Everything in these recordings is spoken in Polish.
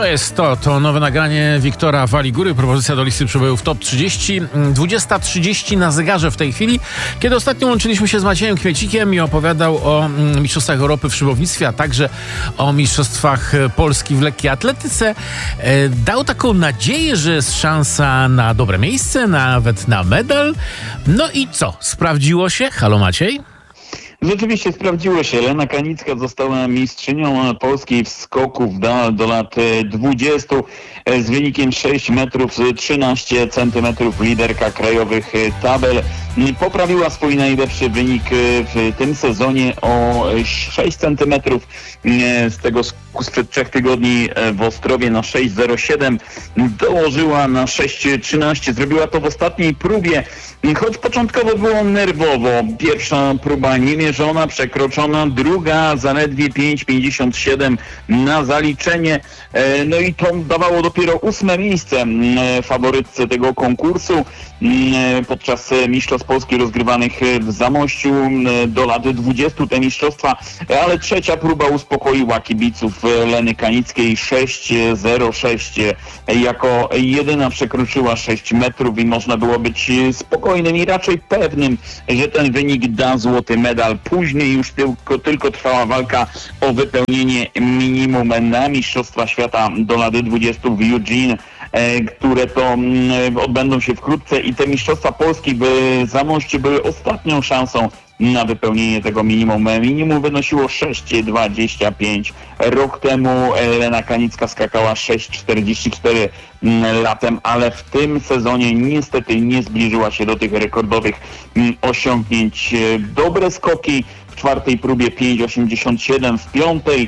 To jest to nowe nagranie Wiktora Waligury, propozycja do listy przebojów Top 30. 20:30 na zegarze w tej chwili, kiedy ostatnio łączyliśmy się z Maciejem Kmiecikiem i opowiadał o Mistrzostwach Europy w szybownictwie, a także o Mistrzostwach Polski w lekkiej atletyce. Dał taką nadzieję, że jest szansa na dobre miejsce, nawet na medal. No i co? Sprawdziło się? Halo Maciej? Rzeczywiście sprawdziło się. Lena Kanicka została mistrzynią Polski w skoku w dal do lat 20 z wynikiem 6 metrów 13 centymetrów, liderka krajowych tabel. Poprawiła swój najlepszy wynik w tym sezonie o 6 centymetrów z tego sprzed 3 tygodni w Ostrowie na 6,07. Dołożyła na 6,13. Zrobiła to w ostatniej próbie, choć początkowo było nerwowo. Pierwsza próba niemierzona, przekroczona, druga zaledwie 5,57 na zaliczenie. No i to dawało dopiero 8 miejsce faworytce tego konkursu podczas Mistrzostw Polski rozgrywanych w Zamościu do lat 20 te mistrzostwa, ale trzecia próba uspokoiła kibiców Leny Kanickiej. 6,06 jako jedyna przekroczyła 6 metrów i można było być spokojnym i raczej pewnym, że ten wynik da złoty medal. Później już tylko trwała walka o wypełnienie minimum na Mistrzostwa Świata do lat 20 w Eugene, które to odbędą się wkrótce, i te Mistrzostwa Polski w Zamościu były ostatnią szansą na wypełnienie tego minimum. Minimum wynosiło 6,25. Rok temu Lena Kanicka skakała 6,44 latem, ale w tym sezonie niestety nie zbliżyła się do tych rekordowych osiągnięć. Dobre skoki w czwartej próbie 5,87, w piątej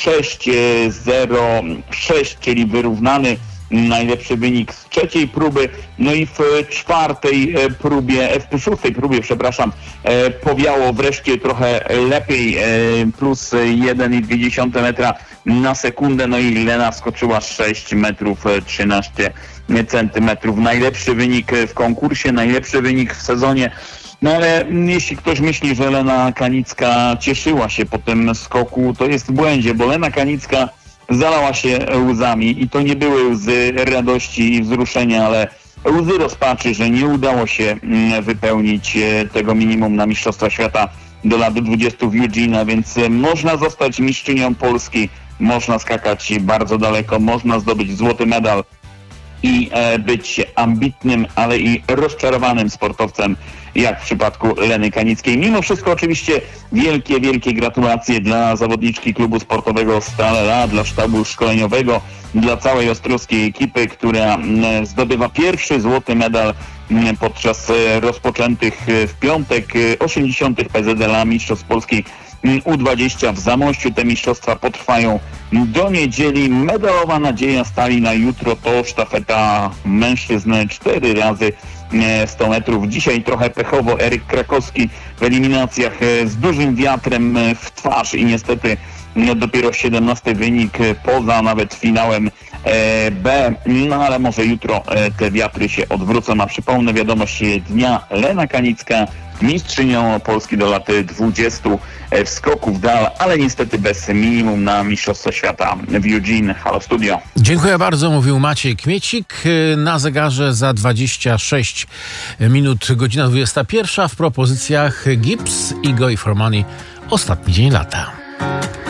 6,06, czyli wyrównany najlepszy wynik z trzeciej próby. No i w szóstej próbie, powiało wreszcie trochę lepiej, plus 1,2 metra na sekundę, no i Lena skoczyła 6 metrów 13 centymetrów. Najlepszy wynik w konkursie, najlepszy wynik w sezonie. No ale jeśli ktoś myśli, że Lena Kanicka cieszyła się po tym skoku, to jest w błędzie, bo Lena Kanicka zalała się łzami i to nie były łzy radości i wzruszenia, ale łzy rozpaczy, że nie udało się wypełnić tego minimum na Mistrzostwa Świata do lat 20 w Eugene, a więc można zostać mistrzynią Polski, można skakać bardzo daleko, można zdobyć złoty medal i być ambitnym, ale i rozczarowanym sportowcem, jak w przypadku Leny Kanickiej. Mimo wszystko oczywiście wielkie gratulacje dla zawodniczki klubu sportowego Stale, dla sztabu szkoleniowego, dla całej ostrowskiej ekipy, która zdobywa pierwszy złoty medal podczas rozpoczętych w piątek 80. PZLA Mistrzostw Polski U20 w Zamościu. Te mistrzostwa potrwają do niedzieli. Medalowa nadzieja Stali na jutro to sztafeta mężczyzn 4 razy 100 metrów. Dzisiaj trochę pechowo Eryk Krakowski w eliminacjach z dużym wiatrem w twarz i niestety dopiero 17 wynik poza nawet finałem B. No ale może jutro te wiatry się odwrócą, a przypomnę wiadomość dnia: Lena Kanicka mistrzynią Polski do lat 20 w skoku w dal, ale niestety bez minimum na Mistrzostwa Świata w Eugene. Halo Studio. Dziękuję bardzo, mówił Maciej Kmiecik. Na zegarze za 26 minut godzina 21. W propozycjach Gibbs i Go for Money. Ostatni dzień lata.